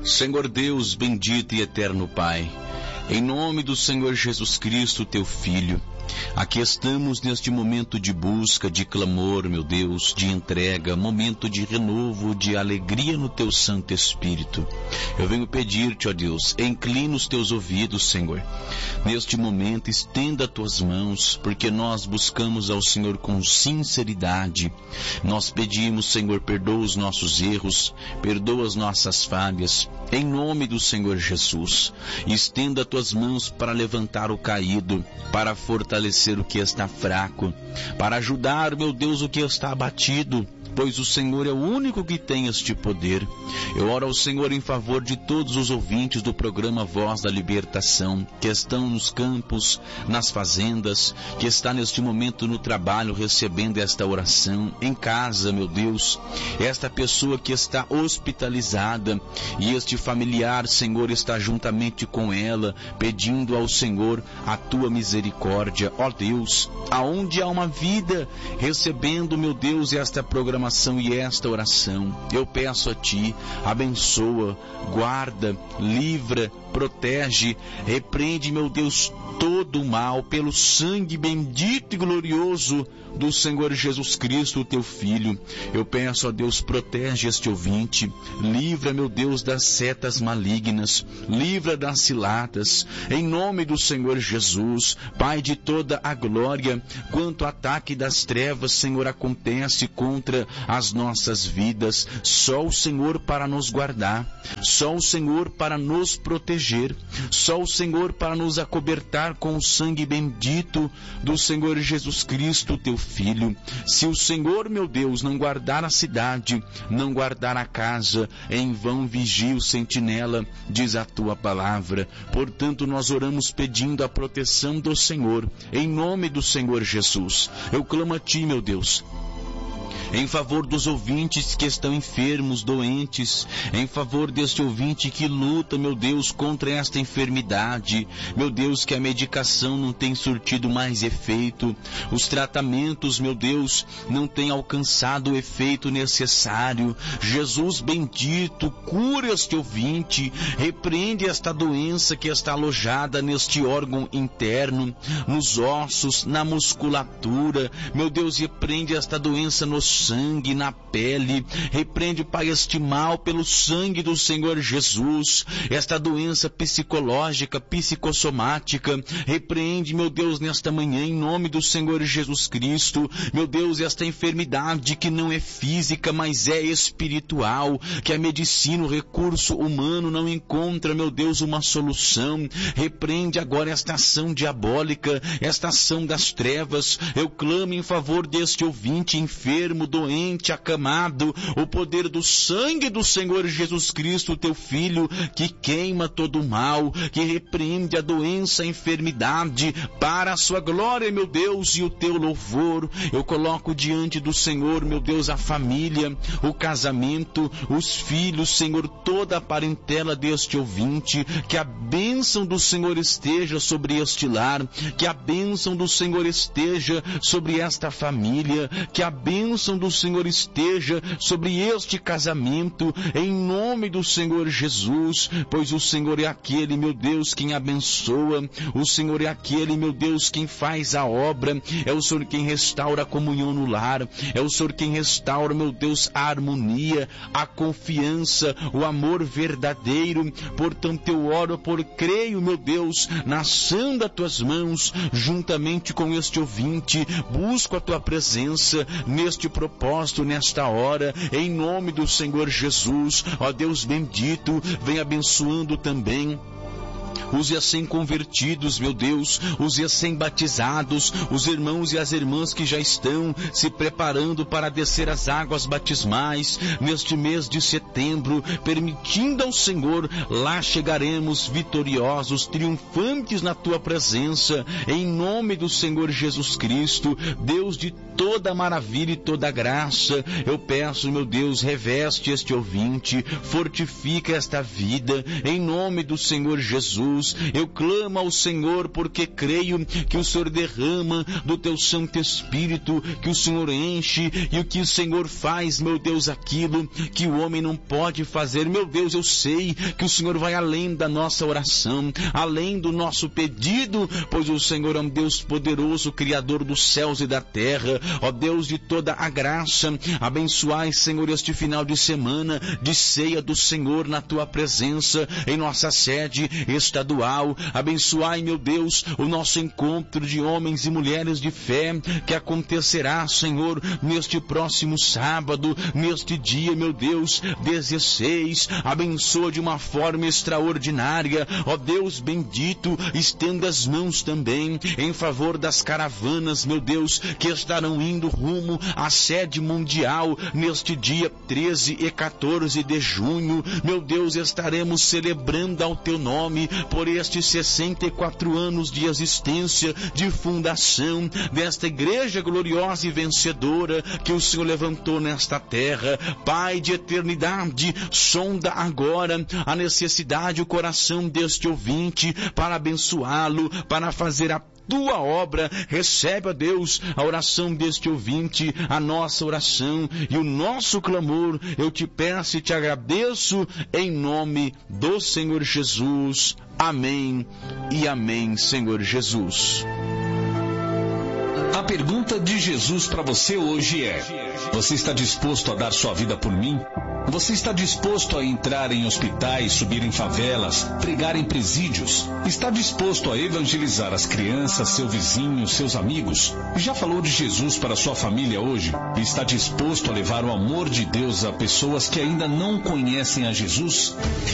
Senhor Deus, bendito e eterno Pai, em nome do Senhor Jesus Cristo, teu Filho, aqui estamos neste momento de busca, de clamor, meu Deus, de entrega, momento de renovo, de alegria no teu Santo Espírito. Eu venho pedir-te, ó Deus, inclina os teus ouvidos, Senhor. Neste momento, estenda as tuas mãos, porque nós buscamos ao Senhor com sinceridade. Nós pedimos, Senhor, perdoa os nossos erros, perdoa as nossas falhas, em nome do Senhor Jesus. Estenda as tuas mãos para levantar o caído, para fortalecer o que está fraco, para ajudar, meu Deus, o que está abatido, pois o Senhor é o único que tem este poder. Eu oro ao Senhor em favor de todos os ouvintes do programa Voz da Libertação, que estão nos campos, nas fazendas, que está neste momento no trabalho recebendo esta oração, em casa, meu Deus, esta pessoa que está hospitalizada e este familiar, Senhor, está juntamente com ela, pedindo ao Senhor a tua misericórdia. Ó Deus, aonde há uma vida recebendo, meu Deus, esta programação e esta oração, eu peço a Ti, abençoa, guarda, livra, protege, repreende, meu Deus, todo o mal, pelo sangue bendito e glorioso do Senhor Jesus Cristo, o teu Filho. Eu peço a Deus, protege este ouvinte, livra, meu Deus, das setas malignas, livra das ciladas, em nome do Senhor Jesus, Pai de toda a glória. Quanto ataque das trevas, Senhor, acontece contra as nossas vidas, só o Senhor para nos guardar, só o Senhor para nos proteger, só o Senhor para nos acobertar com o sangue bendito do Senhor Jesus Cristo, teu Filho. Se o Senhor, meu Deus, não guardar a cidade, não guardar a casa, em vão vigia o sentinela, diz a tua palavra. Portanto, nós oramos pedindo a proteção do Senhor, em nome do Senhor Jesus. Eu clamo a Ti, meu Deus, em favor dos ouvintes que estão enfermos, doentes, em favor deste ouvinte que luta, meu Deus, contra esta enfermidade, meu Deus, que a medicação não tem surtido mais efeito, os tratamentos, meu Deus, não têm alcançado o efeito necessário. Jesus bendito, cura este ouvinte, repreende esta doença que está alojada neste órgão interno, nos ossos, na musculatura, meu Deus, repreende esta doença no sangue, na pele, repreende, Pai, este mal pelo sangue do Senhor Jesus, esta doença psicológica, psicossomática, repreende, meu Deus, nesta manhã, em nome do Senhor Jesus Cristo, meu Deus, esta enfermidade que não é física, mas é espiritual, que a medicina, o recurso humano não encontra, meu Deus, uma solução. Repreende agora esta ação diabólica, esta ação das trevas. Eu clamo em favor deste ouvinte enfermo, doente, acamado, o poder do sangue do Senhor Jesus Cristo, teu Filho, que queima todo o mal, que repreende a doença, a enfermidade, para a sua glória, meu Deus, e o teu louvor. Eu coloco diante do Senhor, meu Deus, a família, o casamento, os filhos, Senhor, toda a parentela deste ouvinte, que a bênção do Senhor esteja sobre este lar, que a bênção do Senhor esteja sobre esta família, que a bênção do Senhor esteja sobre este casamento, em nome do Senhor Jesus, pois o Senhor é aquele, meu Deus, quem abençoa, o Senhor é aquele, meu Deus, quem faz a obra, é o Senhor quem restaura a comunhão no lar, é o Senhor quem restaura, meu Deus, a harmonia, a confiança, o amor verdadeiro. Portanto, eu oro, creio, meu Deus, na ação das tuas mãos, juntamente com este ouvinte, busco a tua presença neste propósito, nesta hora, em nome do Senhor Jesus. Ó Deus bendito, vem abençoando também os recém-convertidos, meu Deus, os recém-batizados, os irmãos e as irmãs que já estão se preparando para descer as águas batismais neste mês de setembro, permitindo ao Senhor, lá chegaremos vitoriosos, triunfantes na tua presença, em nome do Senhor Jesus Cristo, Deus de toda maravilha e toda graça. Eu peço, meu Deus, reveste este ouvinte, fortifica esta vida, em nome do Senhor Jesus. Deus, eu clamo ao Senhor porque creio que o Senhor derrama do teu Santo Espírito, que o Senhor enche, e o que o Senhor faz, meu Deus, aquilo que o homem não pode fazer. Meu Deus, eu sei que o Senhor vai além da nossa oração, além do nosso pedido, pois o Senhor é um Deus poderoso, Criador dos céus e da terra. Ó Deus de toda a graça, abençoai, Senhor, este final de semana de ceia do Senhor na tua presença, em nossa sede estadual. Abençoai, meu Deus, o nosso encontro de homens e mulheres de fé que acontecerá, Senhor, neste próximo sábado, neste dia, meu Deus, 16. Abençoa de uma forma extraordinária. Ó Deus bendito, estenda as mãos também em favor das caravanas, meu Deus, que estarão indo rumo à sede mundial neste dia 13 e 14 de junho. Meu Deus, estaremos celebrando ao teu nome por estes 64 anos de existência, de fundação desta igreja gloriosa e vencedora que o Senhor levantou nesta terra. Pai de eternidade, sonda agora a necessidade, o coração deste ouvinte, para abençoá-lo, para fazer a tua obra. Recebe, ó Deus, a oração deste ouvinte, a nossa oração e o nosso clamor. Eu te peço e te agradeço em nome do Senhor Jesus. Amém e amém, Senhor Jesus. A pergunta de Jesus para você hoje é: você está disposto a dar sua vida por mim? Você está disposto a entrar em hospitais, subir em favelas, pregar em presídios? Está disposto a evangelizar as crianças, seu vizinho, seus amigos? Já falou de Jesus para sua família hoje? Está disposto a levar o amor de Deus a pessoas que ainda não conhecem a Jesus?